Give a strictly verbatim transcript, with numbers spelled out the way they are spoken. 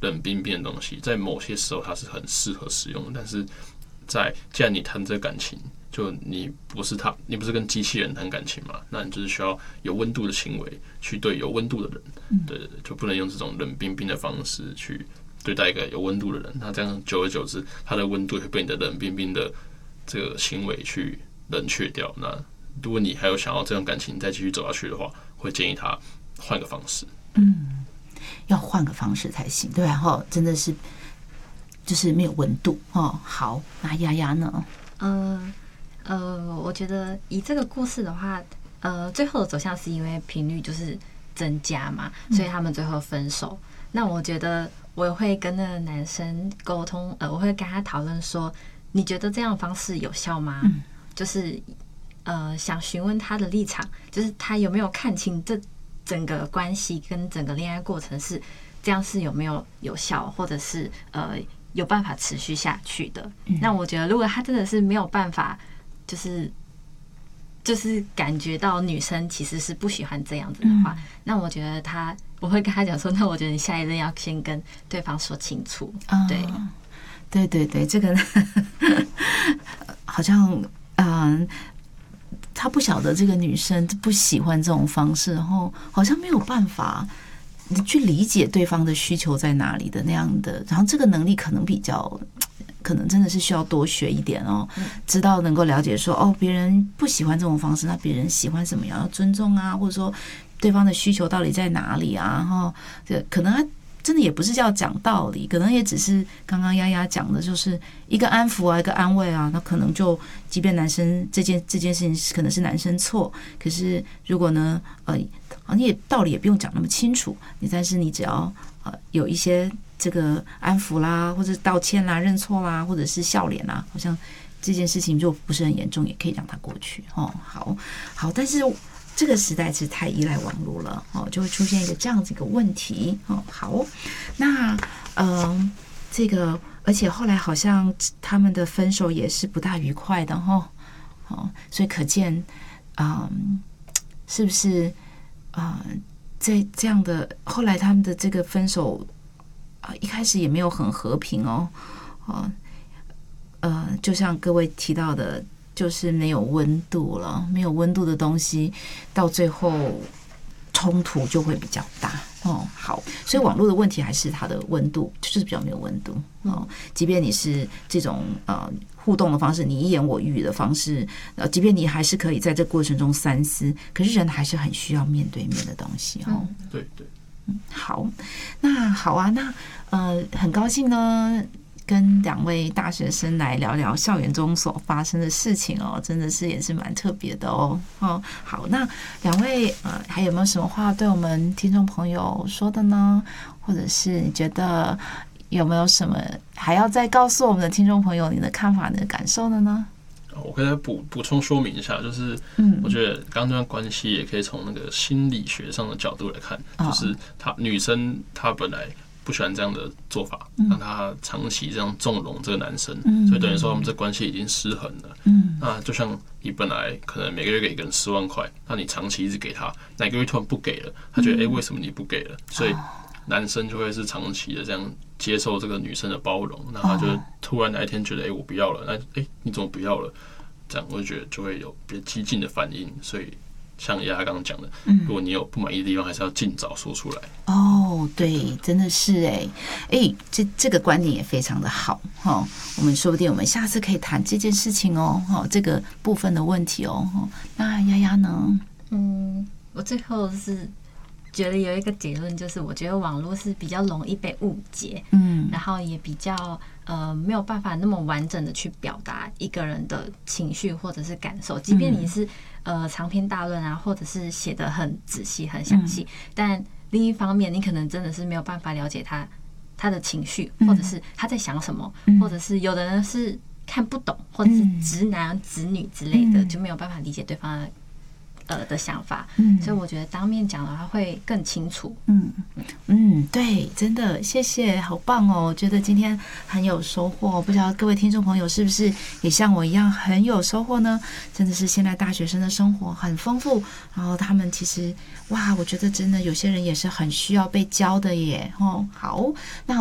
冷冰冰的东西，在某些时候它是很适合使用的，但是在既然你谈这个感情，就你不是他，你不是跟机器人谈感情嘛？那你就是需要有温度的行为去对有温度的人，嗯、对对对，就不能用这种冷冰冰的方式去对待一个有温度的人。那这样久而久之，他的温度会被你的冷冰冰的这个行为去冷却掉。那如果你还有想要这段感情再继续走下去的话，会建议他换个方式。 嗯，要换个方式才行，对吧？哈，真的是就是没有温度哦。好，那丫丫呢？ 呃呃，我觉得以这个故事的话，呃，最后的走向是因为频率就是增加嘛，所以他们最后分手。嗯、那我觉得我会跟那个男生沟通，呃，我会跟他讨论说，你觉得这样的方式有效吗？嗯、就是呃，想询问他的立场，就是他有没有看清这整个关系跟整个恋爱过程是这样，是有没有有效，或者是呃有办法持续下去的。嗯、那我觉得，如果他真的是没有办法，就是就是感觉到女生其实是不喜欢这样子的话，嗯、那我觉得他，我会跟他讲说，那我觉得你下一任要先跟对方说清楚。哦、对， 对对对，这个好像嗯。他不晓得这个女生不喜欢这种方式，然后好像没有办法去理解对方的需求在哪里的那样的，然后这个能力可能比较，可能真的是需要多学一点哦，知道能够了解说哦，别人不喜欢这种方式，那别人喜欢什么样，要尊重啊，或者说对方的需求到底在哪里啊，然后这可能他真的也不是叫讲道理，可能也只是刚刚丫丫讲的，就是一个安抚啊，一个安慰啊。那可能就，即便男生这件这件事情可能是男生错，可是如果呢，呃，你也道理也不用讲那么清楚，你但是你只要呃有一些这个安抚啦，或者道歉啦、认错啦，或者是笑脸啦，好像这件事情就不是很严重，也可以让它过去哦。好，好，但是。这个时代是太依赖网络了哦，就会出现一个这样子一个问题哦。好，那嗯、呃，这个而且后来好像他们的分手也是不大愉快的哈哦，所以可见嗯、呃，是不是啊、呃，在这样的后来他们的这个分手啊、呃，一开始也没有很和平哦哦呃，就像各位提到的。就是没有温度了，没有温度的东西，到最后冲突就会比较大哦。好，所以网络的问题还是它的温度，就是比较没有温度哦。即便你是这种呃互动的方式，你一言我一语的方式，呃，即便你还是可以在这过程中三思，可是人还是很需要面对面的东西哦。 对对， 嗯，好，那好啊，那呃，很高兴呢。跟两位大学生来聊聊校园中所发生的事情哦，真的是也是蛮特别的哦。哦，好，那两位呃，还有没有什么话对我们听众朋友说的呢？或者是你觉得有没有什么还要再告诉我们的听众朋友你的看法、你的感受的呢？ 我可以再补补充说明一下，就是我觉得刚刚这段关系也可以从那个心理学上的角度来看，就是她女生她本来。不喜欢这样的做法，让他长期这样纵容这个男生，嗯、所以等于说他们这关系已经失衡了。嗯、那就像你本来可能每个月给一个人十万块，那你长期一直给他，哪个月突然不给了，他觉得哎、嗯欸、为什么你不给了？所以男生就会是长期的这样接受这个女生的包容，那他就突然哪一天觉得哎、欸、我不要了，那哎、欸、你怎么不要了？这样我就觉得就会有比较激进的反应，所以。像丫丫刚刚讲的，如果你有不满意的地方，还是要尽早说出来。 哦，对，真的是哎哎，这这个观点也非常的好哈、哦。我们说不定我们下次可以谈这件事情哦，哈、哦，这个部分的问题哦。那丫丫呢？ 嗯，我最后是觉得有一个结论，就是我觉得网络是比较容易被误解，嗯，然后也比较呃没有办法那么完整的去表达一个人的情绪或者是感受，即便你是。呃，长篇大论啊，或者是写得很仔细、很详细，嗯、但另一方面，你可能真的是没有办法了解他他的情绪，或者是他在想什么，嗯、或者是有的人是看不懂，或者是直男、直女之类的，嗯、就没有办法理解对方的呃的想法。嗯、所以我觉得当面讲的话会更清楚。 嗯嗯，对，真的，谢谢，好棒哦！我觉得今天很有收获，不知道各位听众朋友是不是也像我一样很有收获呢？真的是现在大学生的生活很丰富，然后他们其实哇，我觉得真的有些人也是很需要被教的耶。哦，好，那。